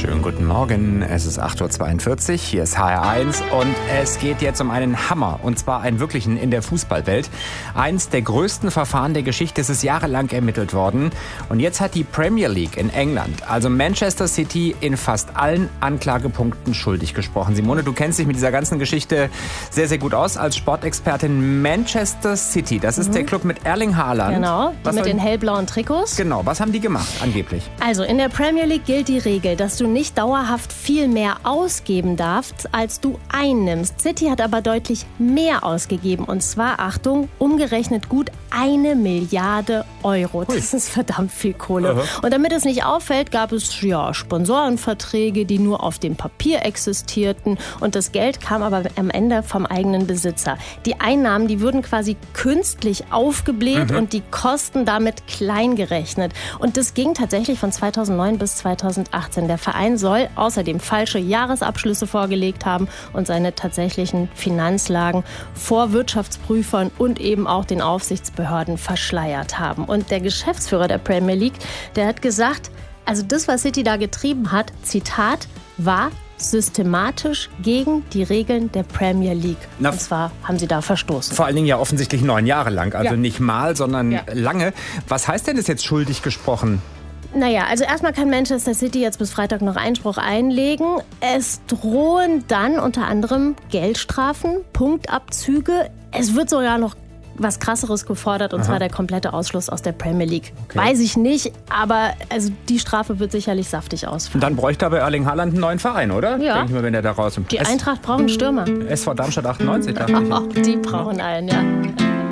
Schönen guten Morgen, es ist 8.42 Uhr, hier ist HR1 und es geht jetzt um einen Hammer, und zwar einen wirklichen in der Fußballwelt. Eins der größten Verfahren der Geschichte, es ist jahrelang ermittelt worden und jetzt hat die Premier League in England, also Manchester City, in fast allen Anklagepunkten schuldig gesprochen. Simone, du kennst dich mit dieser ganzen Geschichte sehr, sehr gut aus als Sportexpertin. Manchester City, das ist der Club mit Erling Haaland. Genau, mit den hellblauen Trikots. Genau, was haben die gemacht angeblich? Also in der Premier League gilt die Regel, dass du nicht dauerhaft viel mehr ausgeben darfst, als du einnimmst. City hat aber deutlich mehr ausgegeben und zwar, Achtung, umgerechnet gut 1 Milliarde Euro. Das ist verdammt viel Kohle. Aha. Und damit es nicht auffällt, gab es Sponsorenverträge, die nur auf dem Papier existierten und das Geld kam aber am Ende vom eigenen Besitzer. Die Einnahmen, die wurden quasi künstlich aufgebläht und die Kosten damit klein gerechnet. Und das ging tatsächlich von 2009 bis 2018. Der Verein soll außerdem falsche Jahresabschlüsse vorgelegt haben und seine tatsächlichen Finanzlagen vor Wirtschaftsprüfern und eben auch den Aufsichtsbehörden verschleiert haben. Und der Geschäftsführer der Premier League, der hat gesagt, also das, was City da getrieben hat, Zitat, war systematisch gegen die Regeln der Premier League. Und zwar haben sie da verstoßen. Vor allen Dingen ja offensichtlich 9 Jahre lang. Also nicht mal, sondern lange. Was heißt denn das jetzt schuldig gesprochen? Naja, also erstmal kann Manchester City jetzt bis Freitag noch Einspruch einlegen. Es drohen dann unter anderem Geldstrafen, Punktabzüge. Es wird sogar noch was Krasseres gefordert, und zwar der komplette Ausschluss aus der Premier League. Okay. Weiß ich nicht, aber also die Strafe wird sicherlich saftig ausfallen. Und dann bräuchte aber Erling Haaland einen neuen Verein, oder? Ja. Denke ich mal, wenn der da raus... Die Eintracht braucht einen Stürmer. SV Darmstadt 98, dachte ich. Die brauchen einen, ja.